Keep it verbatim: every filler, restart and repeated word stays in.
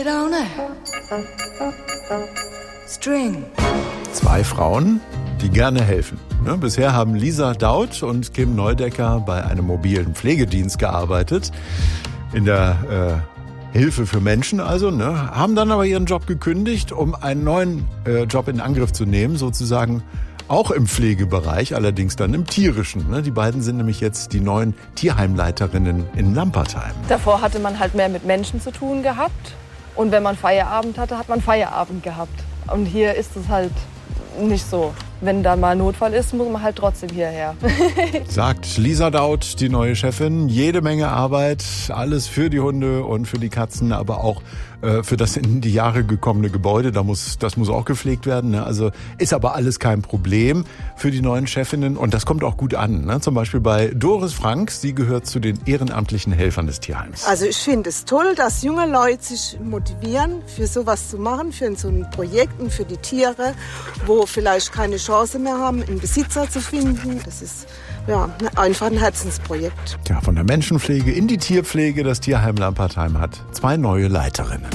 String. Zwei Frauen, die gerne helfen. Ja, bisher haben Lisa Daut und Kim Neudecker bei einem mobilen Pflegedienst gearbeitet. In der äh, Hilfe für Menschen also. Ne, haben dann aber ihren Job gekündigt, um einen neuen äh, Job in Angriff zu nehmen, sozusagen auch im Pflegebereich, allerdings dann im Tierischen. Ne? Die beiden sind nämlich jetzt die neuen Tierheimleiterinnen in Lampertheim. Davor hatte man halt mehr mit Menschen zu tun gehabt. Und wenn man Feierabend hatte, hat man Feierabend gehabt. Und hier ist es halt nicht so. Wenn da mal Notfall ist, muss man halt trotzdem hierher. Sagt Lisa Daut, die neue Chefin. Jede Menge Arbeit, alles für die Hunde und für die Katzen, aber auch äh, für das in die Jahre gekommene Gebäude. Da muss, das muss auch gepflegt werden. Ne? Also ist aber alles kein Problem für die neuen Chefinnen. Und das kommt auch gut an. Ne? Zum Beispiel bei Doris Frank. Sie gehört zu den ehrenamtlichen Helfern des Tierheims. Also ich finde es toll, dass junge Leute sich motivieren, für sowas zu machen, für so ein Projekt und für die Tiere, wo vielleicht keine Chance mehr haben, einen Besitzer zu finden. Das ist ja einfach ein Herzensprojekt. Ja, von der Menschenpflege in die Tierpflege. Das Tierheim Lampertheim hat zwei neue Leiterinnen.